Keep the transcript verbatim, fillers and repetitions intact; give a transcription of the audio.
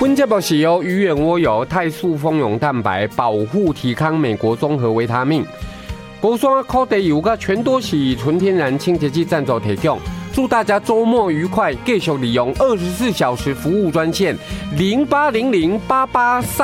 本节目是由鱼眼蜗油、泰素蜂蛹蛋白、保护体康美国综合维他命、高山烤地油跟全多喜纯天然清洁剂赞助提供。祝大家周末愉快，继续利用二十四小时服务专线零八零零八八三。